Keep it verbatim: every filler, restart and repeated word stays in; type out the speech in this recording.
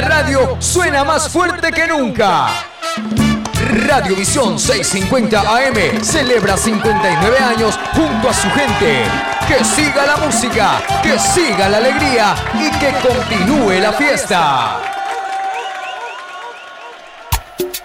la radio suena más fuerte que nunca. Radiovisión seiscientos cincuenta A M celebra cincuenta y nueve años junto a su gente. Que siga la música, que siga la alegría y que continúe la fiesta.